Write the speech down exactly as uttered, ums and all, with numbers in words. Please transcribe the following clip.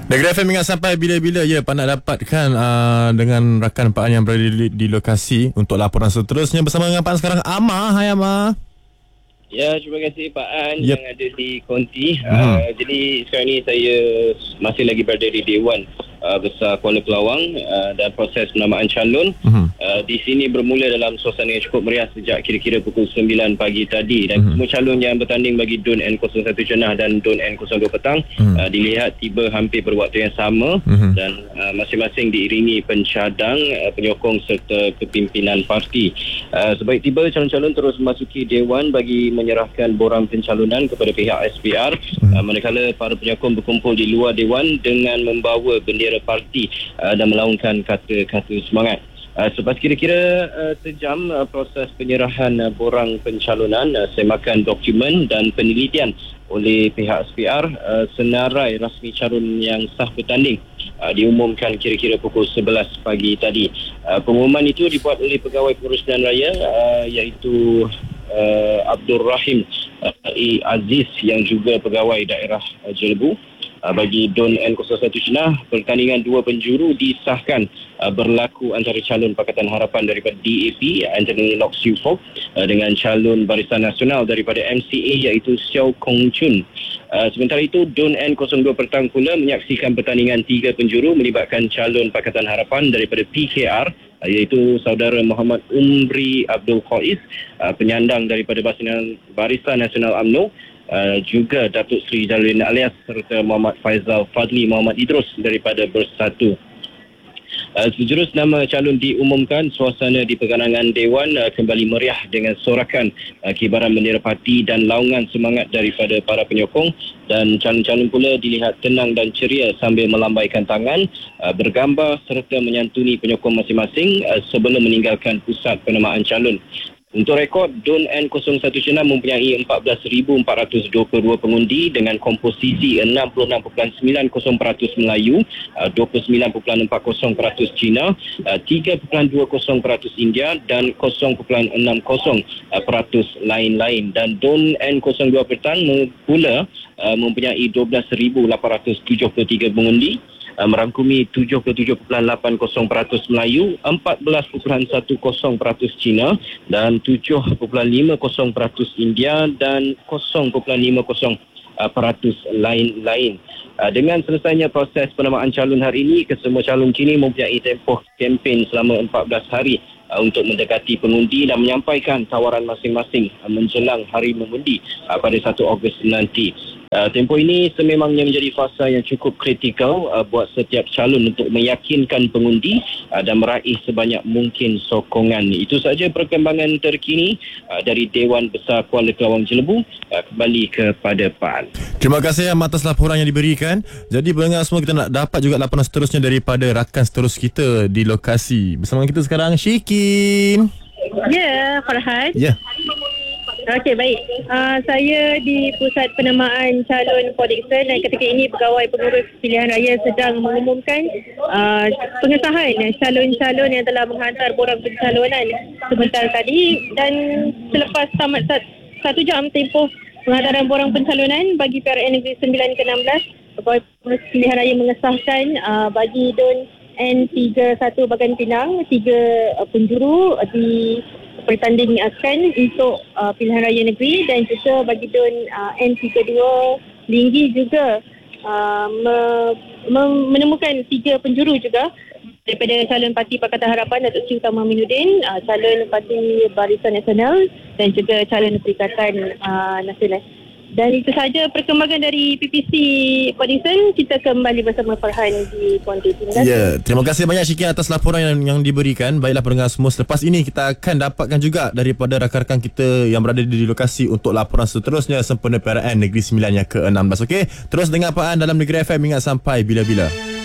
Negeri F M ingat sampai bila-bila ya Pak nak dapatkan uh, dengan rakan Pak An yang berada di, di lokasi untuk laporan seterusnya bersama dengan Pak An sekarang. Amar, hai Amar. Ya, terima kasih Pak An yep. yang ada di Konti. Hmm. Uh, jadi sekarang ni saya masih lagi berada di Dewan uh, Besar Kuala Kelawang uh, dan proses penamaan calon hmm. uh, di sini bermula dalam suasana yang cukup meriah sejak kira-kira pukul sembilan pagi tadi dan hmm. semua calon yang bertanding bagi D U N N kosong satu Jenah dan D U N N kosong dua petang hmm. uh, dilihat tiba hampir berwaktu yang sama hmm. dan uh, masing-masing diiringi pencadang, uh, penyokong serta kepimpinan parti. Uh, sebaik tiba calon-calon terus memasuki Dewan bagi menyerahkan borang pencalonan kepada pihak S P R hmm. uh, manakala para penyokong berkumpul di luar Dewan dengan membawa bendera parti uh, dan melaungkan kata-kata semangat. Uh, selepas kira-kira uh, sejam uh, proses penyerahan uh, borang pencalonan, uh, semakan dokumen dan penelitian oleh pihak S P R, uh, senarai rasmi calon yang sah bertanding uh, diumumkan kira-kira pukul sebelas pagi tadi. Uh, pengumuman itu dibuat oleh Pegawai Pengurusan Raya uh, iaitu uh, Abdul Rahim uh, Aziz yang juga Pegawai Daerah uh, Jelebu. Uh, bagi D U N N kosong satu Jenah, pertandingan dua penjuru disahkan uh, berlaku antara calon Pakatan Harapan daripada D A P Anthony Lok Siu Fok uh, dengan calon Barisan Nasional daripada M C A iaitu Xiao Kong Chun. Uh, sementara itu D U N N kosong dua petang pula menyaksikan pertandingan tiga penjuru melibatkan calon Pakatan Harapan daripada P K R iaitu saudara Muhammad Umri Abdul Qais, uh, penyandang daripada Barisan Nasional U M N O, Uh, juga Datuk Seri Jalil Alias serta Muhammad Faizal Fadli Muhammad Idrus daripada Bersatu. Uh, sejurus nama calon diumumkan, suasana di perkarangan Dewan uh, kembali meriah dengan sorakan uh, kibaran bendera parti dan laungan semangat daripada para penyokong, dan calon-calon pula dilihat tenang dan ceria sambil melambaikan tangan, uh, bergambar serta menyantuni penyokong masing-masing uh, sebelum meninggalkan pusat penamaan calon. Untuk rekod, D U N N kosong satu Jenah mempunyai empat belas ribu empat ratus dua puluh dua pengundi dengan komposisi enam puluh enam perpuluhan sembilan kosong peratus Melayu, dua puluh sembilan perpuluhan empat kosong peratus Cina, tiga perpuluhan dua kosong peratus India dan kosong perpuluhan enam kosong peratus lain-lain. Dan D U N N kosong dua petang pula mempunyai dua belas ribu lapan ratus tujuh puluh tiga pengundi, merangkumi tujuh puluh tujuh perpuluhan lapan kosong peratus Melayu, empat belas perpuluhan satu kosong peratus Cina dan tujuh perpuluhan lima kosong peratus India dan kosong perpuluhan lima kosong peratus lain-lain. Dengan selesainya proses penamaan calon hari ini, kesemua calon kini mempunyai tempoh kempen selama empat belas hari untuk mendekati pengundi dan menyampaikan tawaran masing-masing menjelang hari mengundi pada satu Ogos nanti. Uh, tempoh ini sememangnya menjadi fasa yang cukup kritikal uh, buat setiap calon untuk meyakinkan pengundi uh, dan meraih sebanyak mungkin sokongan. Itu saja perkembangan terkini uh, dari Dewan Besar Kuala Kelawang Jelebu. Uh, kembali kepada Pak An. Terima kasih atas laporan yang diberikan. Jadi pendengar semua, kita nak dapat juga laporan seterusnya daripada rakan seterus kita di lokasi. Bersama kita sekarang Syikin. Ya, Farhan. Ya. Okey, baik. Uh, saya di Pusat Penamaan Calon Port Dickson dan ketika ini Pegawai Pengurus Pilihan Raya sedang mengumumkan uh, pengesahan calon-calon yang telah menghantar borang pencalonan sebentar tadi, dan selepas tamat sat, satu jam tempoh penghantaran borang pencalonan bagi P R N Negeri sembilan ke enam belas, Pegawai Pengurus Pilihan Raya mengesahkan uh, bagi D U N N tiga satu Bagan Pinang tiga uh, penjuru uh, di pertandingan untuk uh, pilihan raya negeri, dan juga bagi D U N N tiga dua Linggi juga uh, me, me, menemukan tiga penjuru juga daripada calon Parti Pakatan Harapan Datuk Seri Utama Aminuddin, uh, calon Parti Barisan Nasional dan juga calon Perikatan uh, Nasional. Dan itu saja perkembangan dari P P C Port Dickson. Kita kembali bersama Farhan di Ponti. Ya, terima kasih banyak Syikin atas laporan yang, yang diberikan. Baiklah pendengar semua, selepas ini kita akan dapatkan juga daripada rakan-rakan kita yang berada di lokasi untuk laporan seterusnya sempena P R N Negeri sembilan yang ke enam belas. Okey, terus dengar Pak An dalam Negeri F M ingat sampai bila-bila.